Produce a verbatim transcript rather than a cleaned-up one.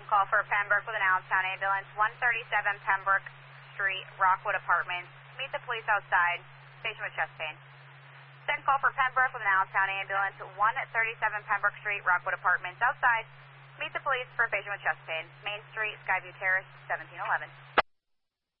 Call for Pembroke with an Allentown ambulance, one thirty-seven Pembroke Street, Rockwood Apartments. Meet the police outside, patient with chest pain. Second call for Pembroke with an Allentown ambulance, one thirty-seven Pembroke Street, Rockwood Apartments. Outside, meet the police for a patient with chest pain. Main Street, Skyview Terrace, seventeen eleven.